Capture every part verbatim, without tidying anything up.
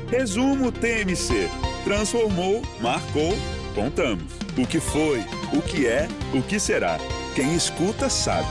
Resumo T M C. Transformou, marcou, contamos. O que foi, o que é, o que será. Quem escuta sabe.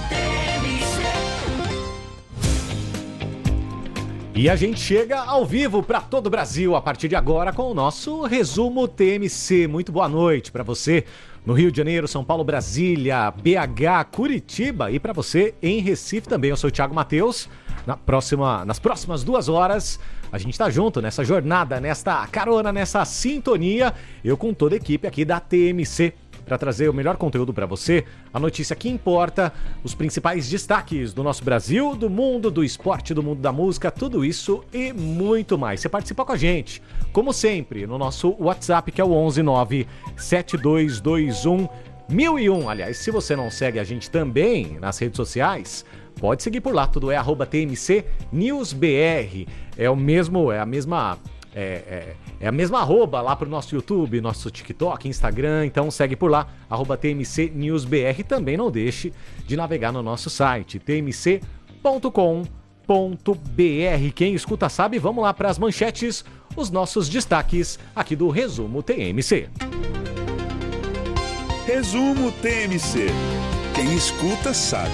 E a gente chega ao vivo para todo o Brasil a partir de agora com o nosso Resumo T M C. Muito boa noite para você no Rio de Janeiro, São Paulo, Brasília, B H, Curitiba e para você em Recife também. Eu sou o Thiago Matheus. Na próxima, nas próximas duas horas a gente tá junto nessa jornada, nesta carona, nessa sintonia. Eu com toda a equipe aqui da T M C para trazer o melhor conteúdo para você, a notícia que importa, os principais destaques do nosso Brasil, do mundo, do esporte, do mundo da música, tudo isso e muito mais. Você participa com a gente, como sempre, no nosso WhatsApp, que é o onze nove sete dois dois um mil e um. Aliás, se você não segue a gente também nas redes sociais, pode seguir por lá, tudo é arroba T M C News B R. É o mesmo, é a mesma... É, é, é a mesma arroba lá pro nosso YouTube, nosso TikTok, Instagram, então segue por lá, arroba T M C News B R. Também não deixe de navegar no nosso site, t m c ponto com ponto b r. Quem escuta sabe, vamos lá para as manchetes, os nossos destaques aqui do Resumo T M C. Resumo T M C. Quem escuta sabe.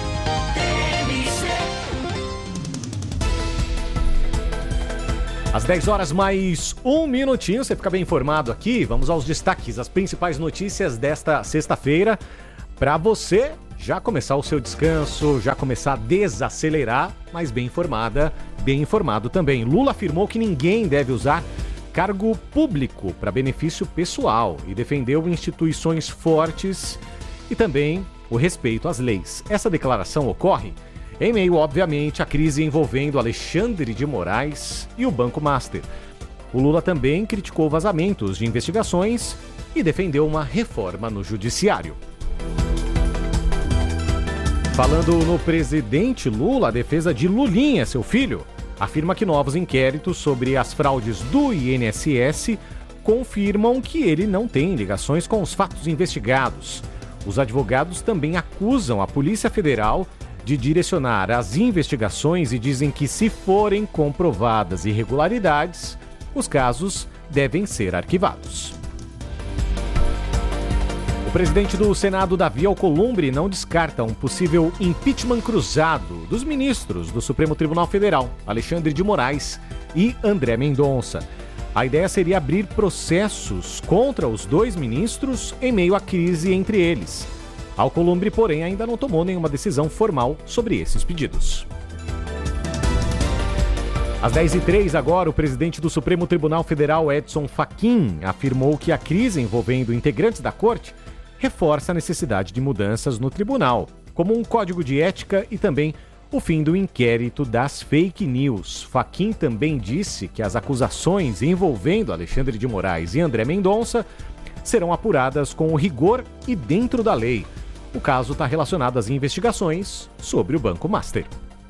Às dez horas mais um minutinho, você fica bem informado aqui. Vamos aos destaques, as principais notícias desta sexta-feira, para você já começar o seu descanso, já começar a desacelerar, mas bem informada, bem informado também. Lula afirmou que ninguém deve usar cargo público para benefício pessoal e defendeu instituições fortes e também o respeito às leis. Essa declaração ocorre em meio, obviamente, à crise envolvendo Alexandre de Moraes e o Banco Master. O Lula também criticou vazamentos de investigações e defendeu uma reforma no judiciário. Falando no presidente Lula, a defesa de Lulinha, seu filho, afirma que novos inquéritos sobre as fraudes do I N S S confirmam que ele não tem ligações com os fatos investigados. Os advogados também acusam a Polícia Federal de direcionar as investigações e dizem que, se forem comprovadas irregularidades, os casos devem ser arquivados. O presidente do Senado, Davi Alcolumbre, não descarta um possível impeachment cruzado dos ministros do Supremo Tribunal Federal, Alexandre de Moraes e André Mendonça. A ideia seria abrir processos contra os dois ministros em meio à crise entre eles. Alcolumbre, porém, ainda não tomou nenhuma decisão formal sobre esses pedidos. Às dez e três agora, o presidente do Supremo Tribunal Federal, Edson Fachin, afirmou que a crise envolvendo integrantes da corte reforça a necessidade de mudanças no tribunal, como um código de ética e também o fim do inquérito das fake news. Fachin também disse que as acusações envolvendo Alexandre de Moraes e André Mendonça serão apuradas com rigor e dentro da lei. O caso está relacionado às investigações sobre o Banco Master.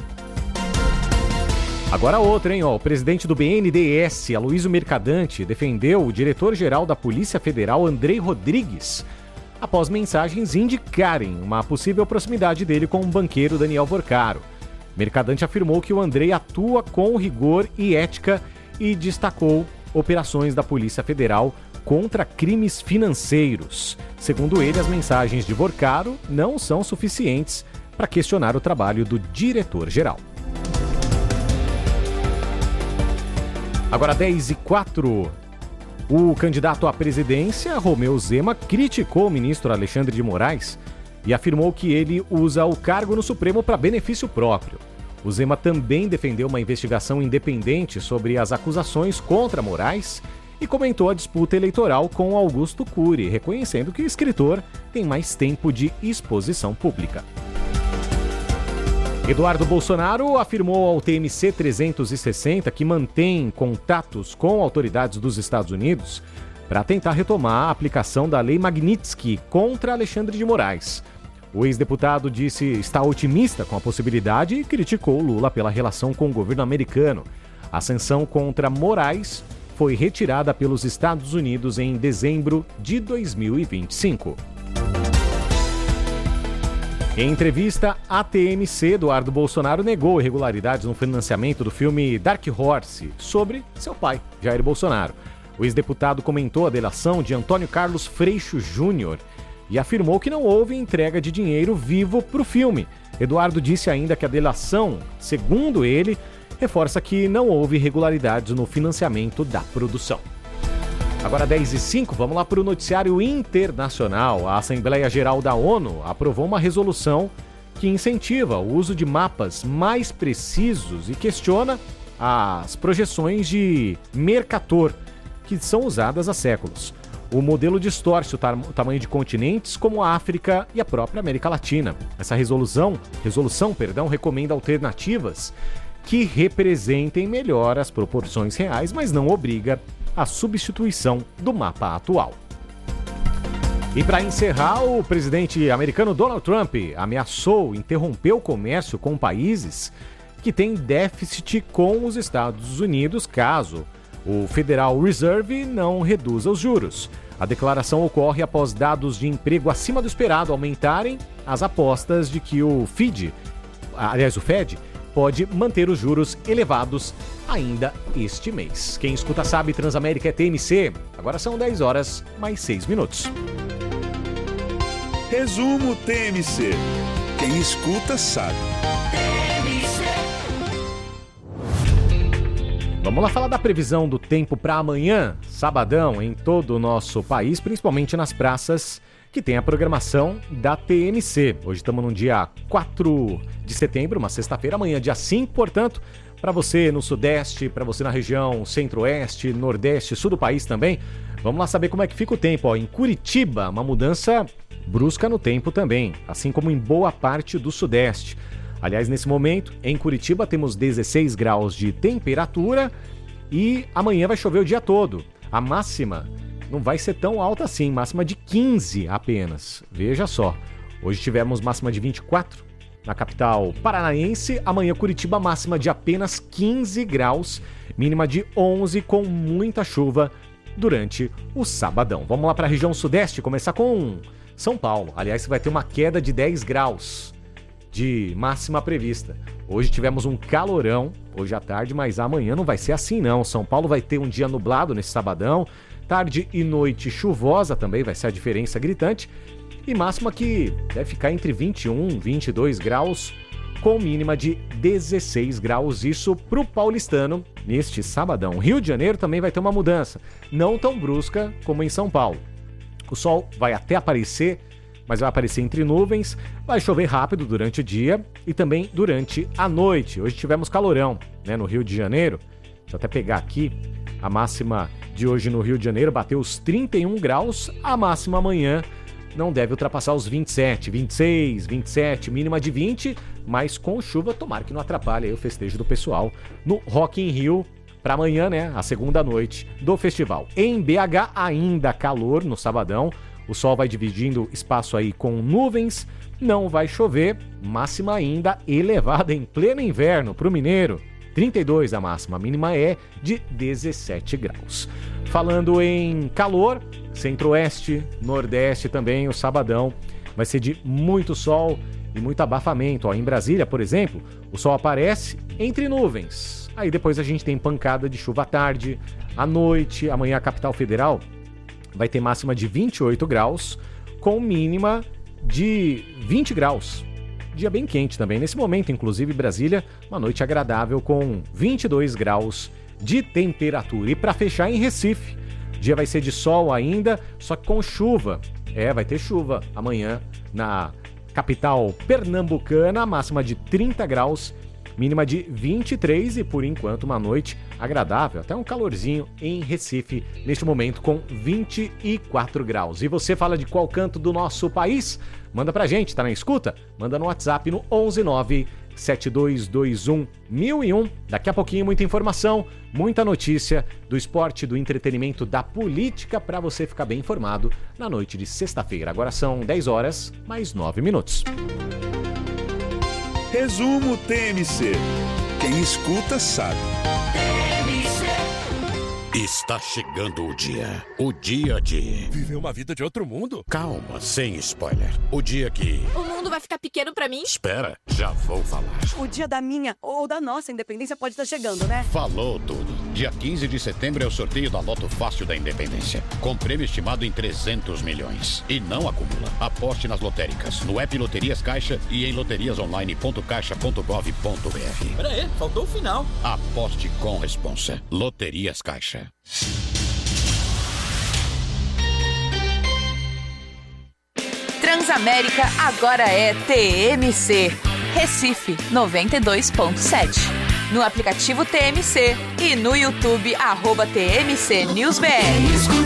Agora outra, hein? Ó, o presidente do B N D E S, Aloysio Mercadante, defendeu o diretor-geral da Polícia Federal, Andrei Rodrigues, após mensagens indicarem uma possível proximidade dele com o banqueiro Daniel Vorcaro. Mercadante afirmou que o Andrei atua com rigor e ética e destacou operações da Polícia Federal contra crimes financeiros. Segundo ele, as mensagens de Vorcaro não são suficientes para questionar o trabalho do diretor-geral. Agora dez e quatro. O candidato à presidência, Romeu Zema, criticou o ministro Alexandre de Moraes e afirmou que ele usa o cargo no Supremo para benefício próprio. O Zema também defendeu uma investigação independente sobre as acusações contra Moraes e comentou a disputa eleitoral com Augusto Cury, reconhecendo que o escritor tem mais tempo de exposição pública. Eduardo Bolsonaro afirmou ao T M C trezentos e sessenta que mantém contatos com autoridades dos Estados Unidos para tentar retomar a aplicação da Lei Magnitsky contra Alexandre de Moraes. O ex-deputado disse estar otimista com a possibilidade e criticou Lula pela relação com o governo americano. A sanção contra Moraes foi retirada pelos Estados Unidos em dezembro de dois mil e vinte e cinco. Em entrevista à T M C, Eduardo Bolsonaro negou irregularidades no financiamento do filme Dark Horse, sobre seu pai, Jair Bolsonaro. O ex-deputado comentou a delação de Antônio Carlos Freixo Júnior e afirmou que não houve entrega de dinheiro vivo para o filme. Eduardo disse ainda que a delação, segundo ele, reforça que não houve irregularidades no financiamento da produção. Agora dez e cinco, vamos lá para o noticiário internacional. A Assembleia Geral da ONU aprovou uma resolução que incentiva o uso de mapas mais precisos e questiona as projeções de Mercator, que são usadas há séculos. O modelo distorce o, tam- o tamanho de continentes como a África e a própria América Latina. Essa resolução, resolução perdão, recomenda alternativas que representem melhor as proporções reais, mas não obriga a substituição do mapa atual. E para encerrar, o presidente americano Donald Trump ameaçou interromper o comércio com países que têm déficit com os Estados Unidos caso o Federal Reserve não reduza os juros. A declaração ocorre após dados de emprego acima do esperado aumentarem as apostas de que o F E D, aliás, o Fed, pode manter os juros elevados ainda este mês. Quem escuta sabe, Transamérica é T M C. Agora são dez horas mais seis minutos. Resumo T M C. Quem escuta sabe. Vamos lá falar da previsão do tempo para amanhã, sabadão, em todo o nosso país, principalmente nas praças que tem a programação da T M C. Hoje estamos no dia quatro de setembro, uma sexta-feira, amanhã dia cinco, portanto, para você no sudeste, para você na região centro-oeste, nordeste, sul do país também. Vamos lá saber como é que fica o tempo. Ó. Em Curitiba, uma mudança brusca no tempo também, assim como em boa parte do sudeste. Aliás, nesse momento, em Curitiba temos dezesseis graus de temperatura e amanhã vai chover o dia todo. A máxima não vai ser tão alta assim, máxima de quinze apenas. Veja só, hoje tivemos máxima de vinte e quatro na capital paranaense, amanhã Curitiba máxima de apenas quinze graus, mínima de onze com muita chuva durante o sabadão. Vamos lá para a região sudeste, começar com São Paulo. Aliás, vai ter uma queda de dez graus de máxima prevista. Hoje tivemos um calorão, hoje à tarde, mas amanhã não vai ser assim não. São Paulo vai ter um dia nublado nesse sabadão, tarde e noite chuvosa também, vai ser a diferença gritante. E máxima que deve ficar entre vinte e um e vinte e dois graus, com mínima de dezesseis graus. Isso pro paulistano neste sabadão. Rio de Janeiro também vai ter uma mudança, não tão brusca como em São Paulo. O sol vai até aparecer, mas vai aparecer entre nuvens, vai chover rápido durante o dia e também durante a noite. Hoje tivemos calorão, né, no Rio de Janeiro. Deixa eu até pegar aqui. A máxima de hoje no Rio de Janeiro bateu os trinta e um graus. A máxima amanhã não deve ultrapassar os vinte e sete, vinte e seis, vinte e sete, mínima de vinte, mas com chuva, tomara que não atrapalhe aí o festejo do pessoal no Rock in Rio para amanhã, né, a segunda noite do festival. Em B H, ainda calor no sabadão. O sol vai dividindo espaço aí com nuvens, não vai chover, máxima ainda elevada em pleno inverno para o mineiro. trinta e dois a máxima, a mínima é de dezessete graus. Falando em calor, centro-oeste, nordeste também, o sabadão vai ser de muito sol e muito abafamento. Ó, em Brasília, por exemplo, o sol aparece entre nuvens. Aí depois a gente tem pancada de chuva à tarde, à noite. Amanhã a capital federal vai ter máxima de vinte e oito graus, com mínima de vinte graus. Dia bem quente também. Nesse momento, inclusive, Brasília, uma noite agradável com vinte e dois graus de temperatura. E para fechar, em Recife, o dia vai ser de sol ainda, só que com chuva. É, vai ter chuva amanhã na capital pernambucana, máxima de trinta graus, mínima de vinte e três e, por enquanto, uma noite agradável, até um calorzinho em Recife, neste momento com vinte e quatro graus. E você fala de qual canto do nosso país? Manda pra gente, tá na escuta? Manda no WhatsApp no onze nove sete dois dois um mil e um. Daqui a pouquinho muita informação, muita notícia do esporte, do entretenimento, da política para você ficar bem informado na noite de sexta-feira. Agora são dez horas mais nove minutos. Resumo T M C. Quem escuta sabe. Está chegando o dia. O dia de... Viver uma vida de outro mundo? Calma, sem spoiler. O dia que... O mundo mundo vai ficar pequeno pra mim? Espera, já vou falar. O dia da minha ou da nossa independência pode estar chegando, né? Falou tudo. Dia quinze de setembro é o sorteio da Loto Fácil da Independência, com prêmio estimado em trezentos milhões. E não acumula. Aposte nas lotéricas, no app Loterias Caixa e em loterias online ponto caixa ponto gov ponto br. Pera aí, faltou o final. Aposte com responsa. Loterias Caixa. Transamérica agora é T M C. Recife noventa e dois ponto sete. No aplicativo T M C e no YouTube, arroba T M C News B R.